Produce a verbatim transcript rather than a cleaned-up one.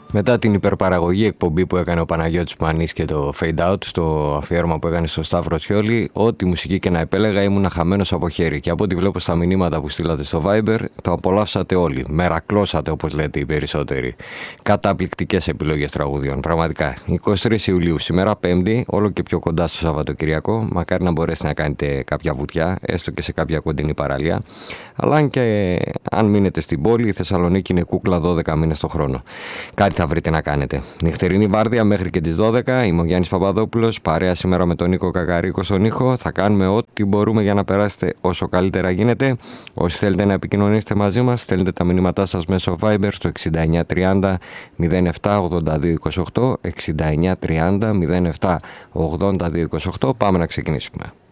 Μετά την υπερπαραγωγή εκπομπή που έκανε ο Παναγιώτης Μανής και το Fade Out στο αφιέρωμα που έκανε στο Σταύρο Τσιόλη, ό,τι μουσική και να επέλεγα ήμουν χαμένος από χέρι. Και από ό,τι βλέπω στα μηνύματα που στείλατε στο Viber, το απολαύσατε όλοι. Μερακλώσατε, όπως λέτε οι περισσότεροι. Καταπληκτικές επιλογές τραγουδιών. Πραγματικά. εικοστή τρίτη Ιουλίου, σήμερα Πέμπτη, όλο και πιο κοντά στο Σαββατοκυριακό. Μακάρι να μπορέσετε να κάνετε κάποια βουτιά, έστω και σε κάποια κοντινή παραλία. Αλλά αν και αν μείνετε στην πόλη, η Θεσσαλονίκη είναι κούκλα δώδεκα μήνες το χρόνο. Κάτι θα βρείτε να κάνετε. Νυχτερινή βάρδια μέχρι και τις δώδεκα. Είμαι ο Γιάννης Παπαδόπουλος. Παρέα σήμερα με τον Νίκο Κακαρίκο στον ήχο. Θα κάνουμε ό,τι μπορούμε για να περάσετε όσο καλύτερα γίνεται. Όσοι θέλετε να επικοινωνήσετε μαζί μας, στέλνετε τα μηνύματά σας μέσω Viber στο εξήντα εννιά τριάντα μηδέν επτά ογδόντα δύο είκοσι οκτώ. εξήντα εννιά τριάντα μηδέν επτά ογδόντα δύο είκοσι οκτώ. Πάμε να ξεκινήσουμε.